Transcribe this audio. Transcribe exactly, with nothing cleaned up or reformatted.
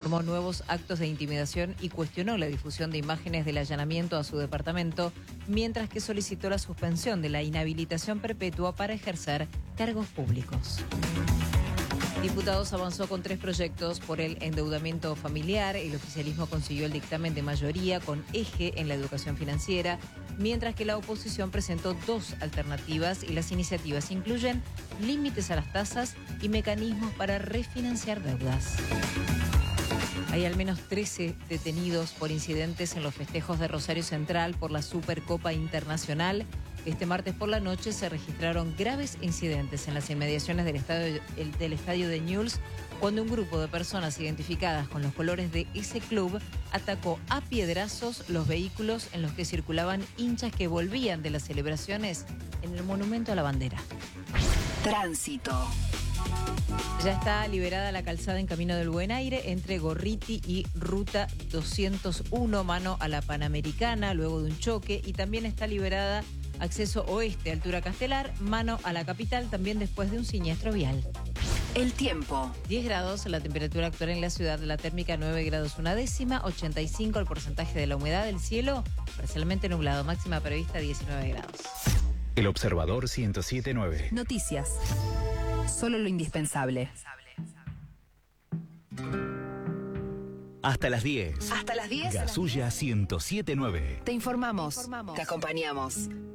tomó nuevos actos de intimidación y cuestionó la difusión de imágenes del allanamiento a su departamento, mientras que solicitó la suspensión de la inhabilitación perpetua para ejercer cargos públicos. Diputados avanzó con tres proyectos por el endeudamiento familiar. El oficialismo consiguió el dictamen de mayoría con eje en la educación financiera, mientras que la oposición presentó dos alternativas y las iniciativas incluyen límites a las tasas y mecanismos para refinanciar deudas. Hay al menos trece detenidos por incidentes en los festejos de Rosario Central por la Supercopa Internacional. Este martes por la noche se registraron graves incidentes en las inmediaciones del estadio, el, del estadio de Newell's, cuando un grupo de personas identificadas con los colores de ese club atacó a piedrazos los vehículos en los que circulaban hinchas que volvían de las celebraciones en el Monumento a la Bandera. Tránsito. Ya está liberada la calzada en Camino del Buen Aire entre Gorriti y Ruta doscientos uno, mano a la Panamericana, luego de un choque, y también está liberada acceso oeste, altura Castelar, mano a la capital, también después de un siniestro vial. El tiempo. diez grados la temperatura actual en la ciudad, la térmica nueve grados una décima, ochenta y cinco el porcentaje de la humedad del cielo, parcialmente nublado, máxima prevista diecinueve grados. El Observador ciento siete punto nueve. Noticias. Solo lo indispensable. Hasta las diez. Hasta las diez. Gasulla ciento siete punto nueve. Te informamos. Te acompañamos.